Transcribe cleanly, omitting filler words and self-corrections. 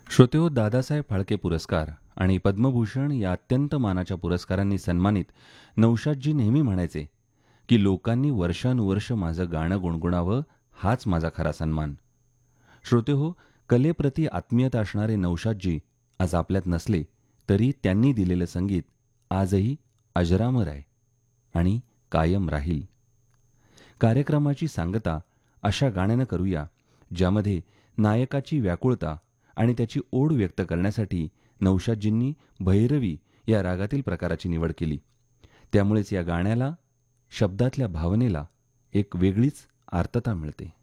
श्रोतेहो, दादासाहेब फाळके पुरस्कार आणि पद्मभूषण या अत्यंत मानाच्या पुरस्कारांनी सन्मानित नौशादजी नेहमी म्हणायचे की लोकांनी वर्षानुवर्ष माझं गाणं गुणगुणावं, हाच माझा खरा सन्मान. श्रोतेहो, कलेप्रती आत्मीयता असणारे नौशादजी आज आपल्यात नसले तरी त्यांनी दिलेलं संगीत आजही अजरामर आहे आणि कायम राहील. कार्यक्रमाची सांगता अशा गाण्यानं करूया ज्यामध्ये नायकाची व्याकुळता आणि त्याची ओढ व्यक्त करण्यासाठी नौशादजींनी भैरवी या रागातील प्रकाराची निवड केली. त्यामुळेच या गाण्याला, शब्दातल्या भावनेला एक वेगळीच आर्तता मिळते.